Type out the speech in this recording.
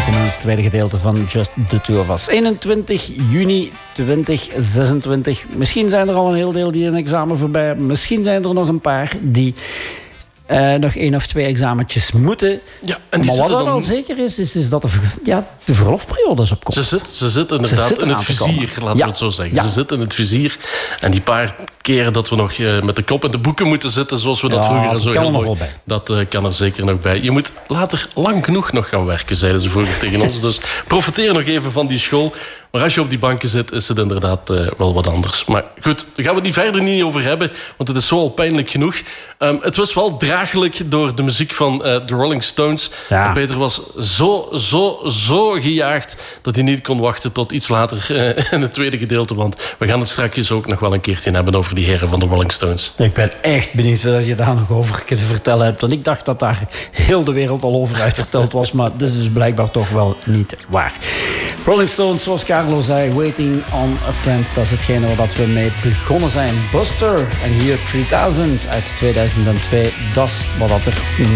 welkom in het tweede gedeelte van Just the Two of Us. 21 juni 2026. Misschien zijn er al een heel deel die een examen voorbij hebben. Misschien zijn er nog een paar die nog 1 of 2 examentjes moeten. Ja, en maar wat dan al zeker is dat de verlofperiode is op komst. Ze zit inderdaad in het vizier, laten we het zo zeggen. Ja. Ze zit in het vizier. En die paar keren dat we nog met de kop in de boeken moeten zitten, zoals we dat vroeger zo heel mooi... Dat kan er zeker nog bij. Je moet later lang genoeg nog gaan werken, zeiden ze vroeger tegen ons. Dus profiteer nog even van die school. Maar als je op die banken zit, is het inderdaad wel wat anders. Maar goed, daar gaan we het hier verder niet over hebben, want het is zo al pijnlijk genoeg. Het was wel draaglijk door de muziek van de Rolling Stones. Ja. Peter was zo gejaagd dat hij niet kon wachten tot iets later in het tweede gedeelte. Want we gaan het straks ook nog wel een keertje hebben over die heren van de Rolling Stones. Ik ben echt benieuwd wat je daar nog over te vertellen hebt. Want ik dacht dat daar heel de wereld al over uitverteld was. Maar dat is dus blijkbaar toch wel niet waar. Rolling Stones, zoals Carlo zei, Waiting on a Friend. Dat is hetgene waar we mee begonnen zijn. Buster en hier 3000 uit 2002. Dat is wat dat er